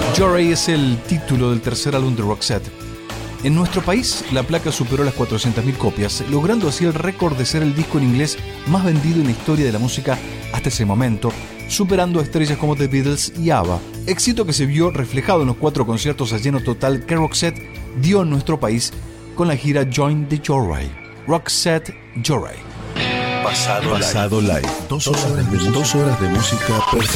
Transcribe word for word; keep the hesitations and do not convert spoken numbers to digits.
Joyride es el título del tercer álbum de Roxette. En nuestro país, la placa superó las cuatrocientas mil copias, logrando así el récord de ser el disco en inglés más vendido en la historia de la música hasta ese momento, superando a estrellas como The Beatles y ABBA. Éxito que se vio reflejado en los cuatro conciertos a lleno total que Roxette dio en nuestro país con la gira Join the Joyride. Roxette Joyride. Pasado, Pasado Live. Dos horas de, dos horas de música perfecta.